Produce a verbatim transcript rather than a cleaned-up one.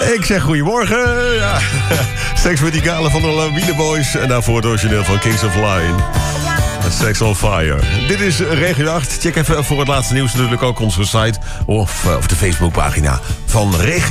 Ik zeg goedemorgen. Ja. Sex met die galen van de Lawine Boys. En daarvoor het origineel van Kings of Lion. Sex on Fire. Dit is Regio acht. Check even voor het laatste nieuws natuurlijk ook onze site. Of, of de Facebookpagina van Regio.